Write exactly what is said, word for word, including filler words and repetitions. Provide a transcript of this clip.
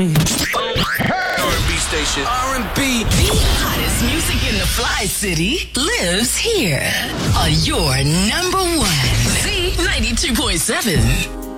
R and B station. R and B. The hottest music in the Fly City lives here on your number one. Z ninety-two point seven.